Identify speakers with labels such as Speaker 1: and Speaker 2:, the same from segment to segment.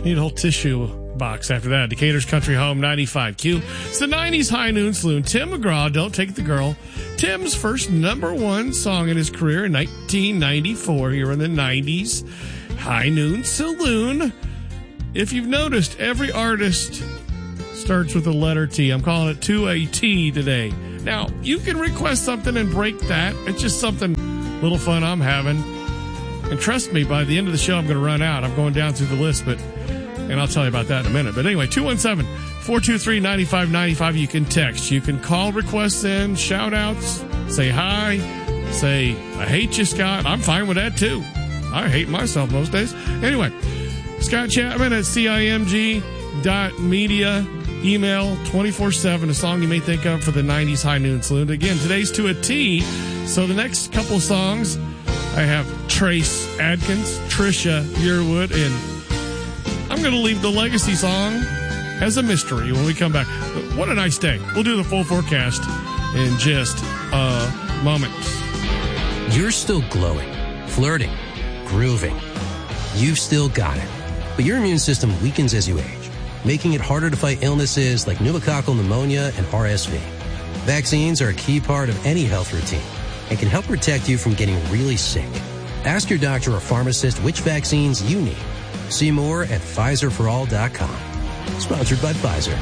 Speaker 1: Need a whole tissue box after that. Decatur's Country Home 95Q. It's the 90s High Noon Saloon. Tim McGraw, Don't Take the Girl. Tim's first #1 song in his career in 1994 here in the 90s High Noon Saloon. If you've noticed, every artist starts with the letter T. I'm calling it to a T today. Now, you can request something and break that. It's just something little fun I'm having. And trust me, by the end of the show, I'm going to run out. I'm going down through the list, and I'll tell you about that in a minute. But anyway, 217-423-9595. You can text. You can call requests in, shout outs, say hi, say, I hate you, Scott. I'm fine with that, too. I hate myself most days. Anyway, Scott Chapman at CIMG.media. Email 24/7, a song you may think of for the 90s High Noon Saloon. Again, today's to a T. So the next couple of songs, I have Trace Adkins, Trisha Yearwood, and I'm going to leave the Legacy song as a mystery when we come back. But what a nice day. We'll do the full forecast in just a moment.
Speaker 2: You're still glowing, flirting, grooving. You've still got it. But your immune system weakens as you age, making it harder to fight illnesses like pneumococcal pneumonia and RSV. Vaccines are a key part of any health routine and can help protect you from getting really sick. Ask your doctor or pharmacist which vaccines you need. See more at PfizerForAll.com. Sponsored by Pfizer.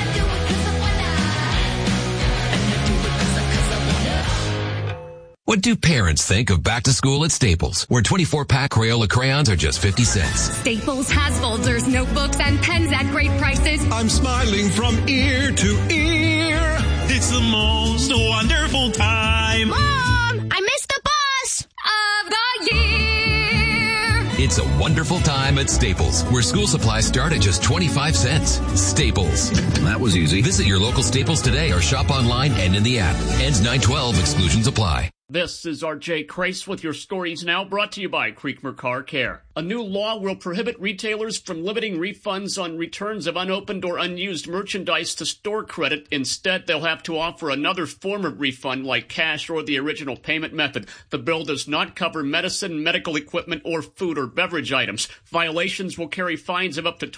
Speaker 3: What do parents think of back to school at Staples, where 24-pack Crayola crayons are just 50 cents?
Speaker 4: Staples has folders, notebooks, and pens at great prices.
Speaker 5: I'm smiling from ear to ear. It's the most wonderful time.
Speaker 4: Mom, I missed the bus of the year.
Speaker 3: It's a wonderful time at Staples, where school supplies start at just 25 cents. Staples.
Speaker 6: That was easy.
Speaker 3: Visit your local Staples today or shop online and in the app. Ends 9/12. Exclusions apply.
Speaker 7: This is R.J. Crace with your stories now, brought to you by Creekmer Car Care. A new law will prohibit retailers from limiting refunds on returns of unopened or unused merchandise to store credit. Instead, they'll have to offer another form of refund like cash or the original payment method. The bill does not cover medicine, medical equipment, or food or beverage items. Violations will carry fines of up to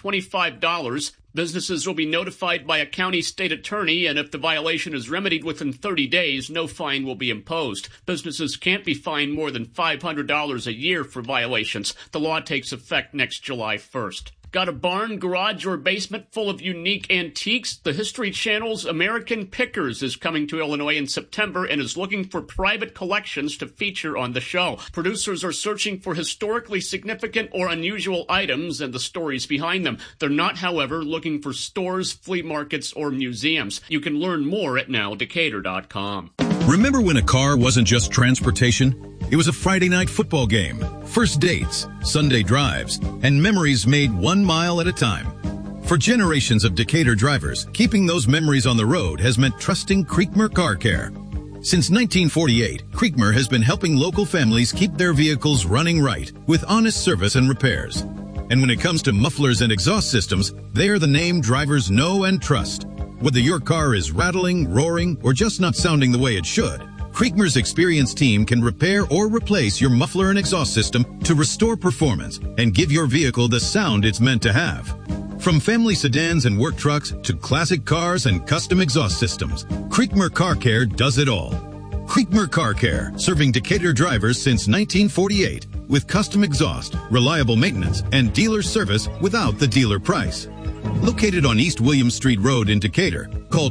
Speaker 7: $25. Businesses will be notified by a county state attorney, and if the violation is remedied within 30 days, no fine will be imposed. Businesses can't be fined more than $500 a year for violations. The law takes effect next July 1st. Got a barn, garage, or basement full of unique antiques? The History Channel's American Pickers is coming to Illinois in September and is looking for private collections to feature on the show. Producers are searching for historically significant or unusual items and the stories behind them. They're not, however, looking for stores, flea markets, or museums. You can learn more at nowdecatur.com.
Speaker 8: Remember when a car wasn't just transportation? It was a Friday night football game, first dates, Sunday drives, and memories made 1 mile at a time. For generations of Decatur drivers, keeping those memories on the road has meant trusting Creekmer Car Care. Since 1948, Creekmer has been helping local families keep their vehicles running right with honest service and repairs. And when it comes to mufflers and exhaust systems, they are the name drivers know and trust. Whether your car is rattling, roaring, or just not sounding the way it should, Creekmer's experienced team can repair or replace your muffler and exhaust system to restore performance and give your vehicle the sound it's meant to have. From family sedans and work trucks to classic cars and custom exhaust systems, Creekmer Car Care does it all. Creekmer Car Care, serving Decatur drivers since 1948 with custom exhaust, reliable maintenance, and dealer service without the dealer price. Located on East William Street Road in Decatur, call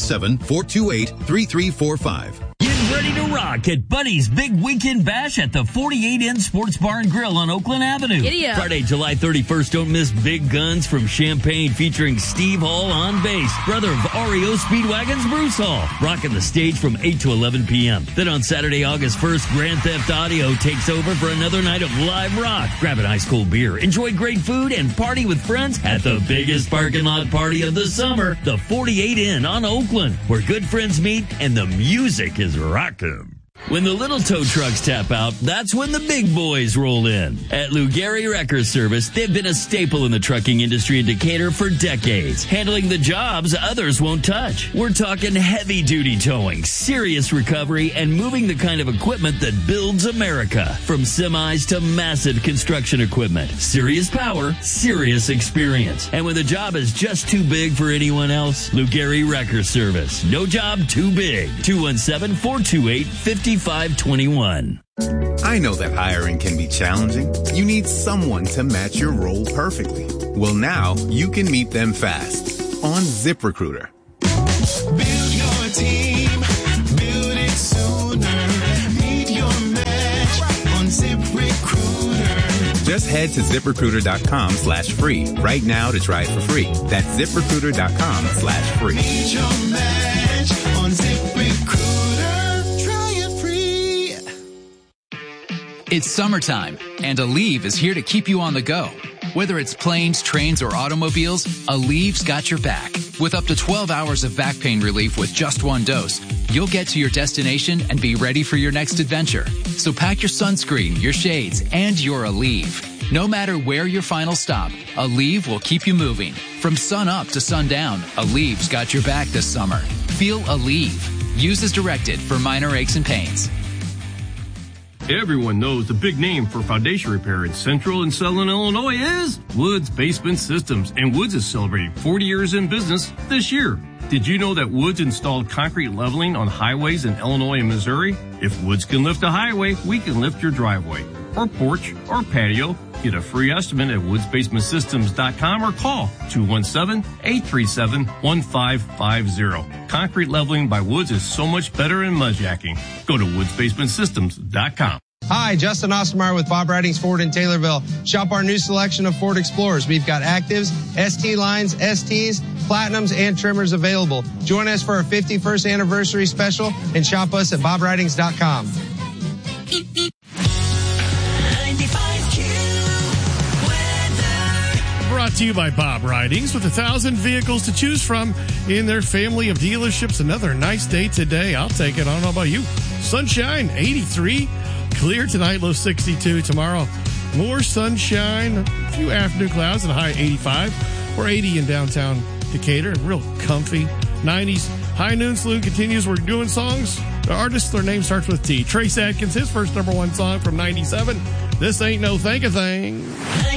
Speaker 8: 217-428-3345.
Speaker 9: Get ready to rock at Buddy's Big Weekend Bash at the 48 Inn Sports Bar and Grill on Oakland Avenue.
Speaker 10: Giddy up.
Speaker 9: Friday, July 31st, don't miss Big Guns from Champaign featuring Steve Hall on bass, brother of REO Speedwagon's Bruce Hall, rocking the stage from 8 to 11 p.m. Then on Saturday, August 1st, Grand Theft Audio takes over for another night of live rock. Grab an ice cold beer, enjoy great food, and party with friends at the biggest parking lot party of the summer, the 48 Inn on Oakland, where good friends meet and the music is rocking. When the little tow trucks tap out, that's when the big boys roll in. At Lou Gehry Wrecker Service, they've been a staple in the trucking industry in Decatur for decades, handling the jobs others won't touch. We're talking heavy-duty towing, serious recovery, and moving the kind of equipment that builds America. From semis to massive construction equipment. Serious power, serious experience. And when the job is just too big for anyone else, Lou Gehry Wrecker Service. No job too big. 217-428-5521.
Speaker 6: I know that hiring can be challenging. You need someone to match your role perfectly. Well, now you can meet them fast on ZipRecruiter.
Speaker 5: Build your team, build it sooner. Meet your match on ZipRecruiter.
Speaker 6: Just head to ZipRecruiter.com/free right now to try it for free. That's ZipRecruiter.com/free.
Speaker 5: Meet your match on ZipRecruiter.
Speaker 10: It's summertime, and Aleve is here to keep you on the go. Whether it's planes, trains, or automobiles, Aleve's got your back. With up to 12 hours of back pain relief with just one dose, you'll get to your destination and be ready for your next adventure. So pack your sunscreen, your shades, and your Aleve. No matter where your final stop, Aleve will keep you moving. From sun up to sundown, Aleve's got your back this summer. Feel Aleve. Use as directed for minor aches and pains.
Speaker 11: Everyone knows the big name for foundation repair in Central and Southern Illinois is Woods Basement Systems, and Woods is celebrating 40 years in business this year. Did you know that Woods installed concrete leveling on highways in Illinois and Missouri? If Woods can lift a highway, we can lift your driveway or porch or patio. Get a free estimate at woodsbasementsystems.com or call 217-837-1550. Concrete leveling by Woods is so much better than mudjacking. Go to woodsbasementsystems.com.
Speaker 12: Hi, Justin Ostermeyer with Bob Ridings Ford in Taylorville. Shop our new selection of Ford Explorers. We've got Actives, ST lines, STs, Platinums, and Trimmers available. Join us for our 51st anniversary special and shop us at bobridings.com.
Speaker 1: Brought to you by Bob Ridings. With 1,000 vehicles to choose from in their family of dealerships. Another nice day today. I'll take it. I don't know about you. Sunshine, 83. Clear tonight, low 62. Tomorrow, more sunshine. A few afternoon clouds and a high 85. Or 80 in downtown Decatur. Real comfy. 90s. High Noon Saloon continues. We're doing songs. The artist, their name starts with T. Trace Adkins, his first #1 song from 97. This Ain't No Think-A-Thing.